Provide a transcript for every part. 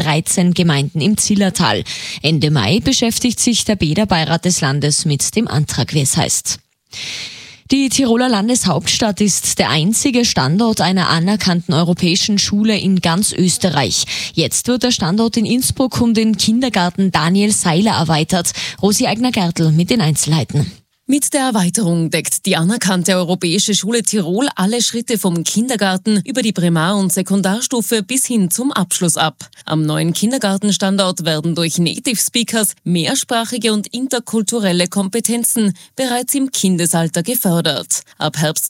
13 Gemeinden im Zillertal. Ende Mai beschäftigt sich der Bäderbeirat des Landes mit dem Antrag, wie es heißt. Die Tiroler Landeshauptstadt ist der einzige Standort einer anerkannten europäischen Schule in ganz Österreich. Jetzt wird der Standort in Innsbruck um den Kindergarten Daniel Seiler erweitert. Rosi Eigner-Gertl mit den Einzelheiten. Mit der Erweiterung deckt die anerkannte Europäische Schule Tirol alle Schritte vom Kindergarten über die Primar- und Sekundarstufe bis hin zum Abschluss ab. Am neuen Kindergartenstandort werden durch Native Speakers mehrsprachige und interkulturelle Kompetenzen bereits im Kindesalter gefördert. Ab Herbst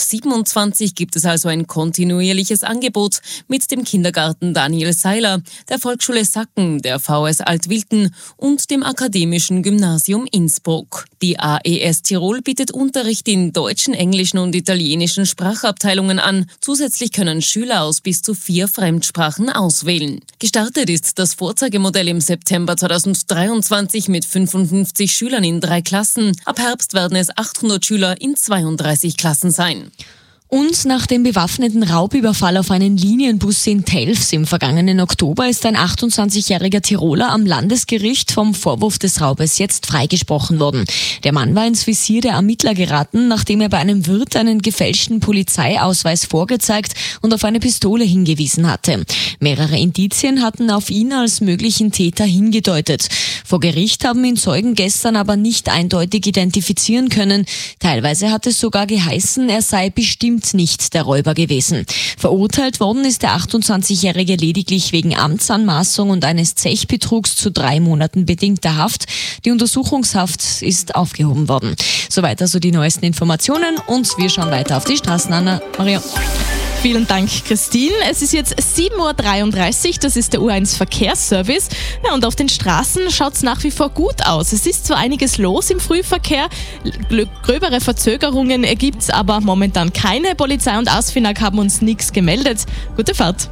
2027 gibt es also ein kontinuierliches Angebot mit dem Kindergarten Daniel Seiler, der Volksschule Sacken, der VS Altwilten und dem Akademischen Gymnasium Innsbruck. Die AES Tirol bietet Unterricht in deutschen, englischen und italienischen Sprachabteilungen an. Zusätzlich können Schüler aus bis zu 4 Fremdsprachen auswählen. Gestartet ist das Vorzeigemodell im September 2023 mit 55 Schülern in 3 Klassen. Ab Herbst werden es 800 Schüler in 32 Klassen sein. Und nach dem bewaffneten Raubüberfall auf einen Linienbus in Telfs im vergangenen Oktober ist ein 28-jähriger Tiroler am Landesgericht vom Vorwurf des Raubes jetzt freigesprochen worden. Der Mann war ins Visier der Ermittler geraten, nachdem er bei einem Wirt einen gefälschten Polizeiausweis vorgezeigt und auf eine Pistole hingewiesen hatte. Mehrere Indizien hatten auf ihn als möglichen Täter hingedeutet. Vor Gericht haben ihn Zeugen gestern aber nicht eindeutig identifizieren können. Teilweise hat es sogar geheißen, er sei bestimmt nicht der Räuber gewesen. Verurteilt worden ist der 28-Jährige lediglich wegen Amtsanmaßung und eines Zechbetrugs zu 3 Monaten bedingter Haft. Die Untersuchungshaft ist aufgehoben worden. Soweit also die neuesten Informationen und wir schauen weiter auf die Straßen an. Maria. Vielen Dank, Christine. Es ist jetzt 7.33 Uhr, das ist der U1 Verkehrsservice. Ja, und auf den Straßen schaut es nach wie vor gut aus. Es ist zwar einiges los im Frühverkehr, gröbere Verzögerungen gibt es aber momentan keine. Polizei und ASFINAG haben uns nichts gemeldet. Gute Fahrt.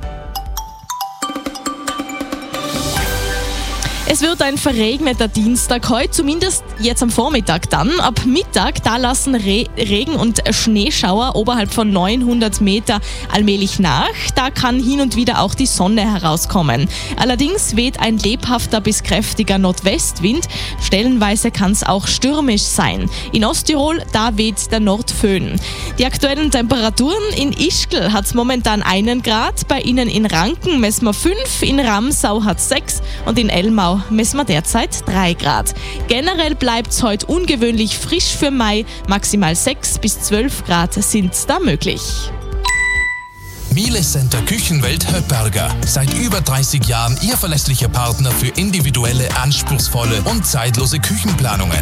Es wird ein verregneter Dienstag heute, zumindest jetzt am Vormittag dann. Ab Mittag, da lassen Regen- und Schneeschauer oberhalb von 900 Meter allmählich nach. Da kann hin und wieder auch die Sonne herauskommen. Allerdings weht ein lebhafter bis kräftiger Nordwestwind. Stellenweise kann es auch stürmisch sein. In Osttirol, da weht der Nordföhn. Die aktuellen Temperaturen: in Ischgl hat es momentan 1 Grad, bei Ihnen in Ranken messen wir 5, in Ramsau hat es 6 und in Elmau messen wir derzeit 3 Grad. Generell bleibt es heute ungewöhnlich frisch für Mai. Maximal 6 bis 12 Grad sind da möglich. Miele Center Küchenwelt Höpperger. Seit über 30 Jahren Ihr verlässlicher Partner für individuelle, anspruchsvolle und zeitlose Küchenplanungen.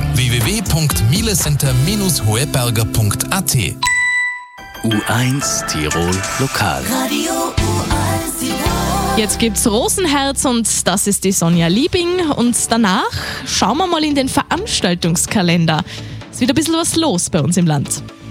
www.mielecenter-hoeberger.at U1 Tirol Lokal. Radio U1 Tirol. Jetzt gibt's Rosenherz und das ist die Sonja Liebing. Und danach schauen wir mal in den Veranstaltungskalender. Ist wieder ein bisschen was los bei uns im Land.